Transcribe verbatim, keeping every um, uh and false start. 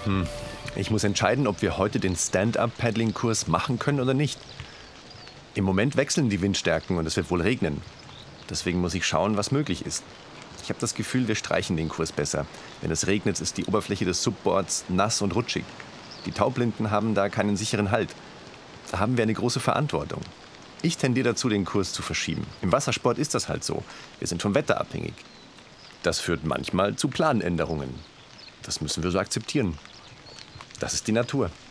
Ich muss entscheiden, ob wir heute den Stand-Up-Paddling-Kurs machen können oder nicht. Im Moment wechseln die Windstärken und es wird wohl regnen. Deswegen muss ich schauen, was möglich ist. Ich habe das Gefühl, wir streichen den Kurs besser. Wenn es regnet, ist die Oberfläche des Subboards nass und rutschig. Die Taublinden haben da keinen sicheren Halt. Da haben wir eine große Verantwortung. Ich tendiere dazu, den Kurs zu verschieben. Im Wassersport ist das halt so. Wir sind vom Wetter abhängig. Das führt manchmal zu Planänderungen. Das müssen wir so akzeptieren. Das ist die Natur.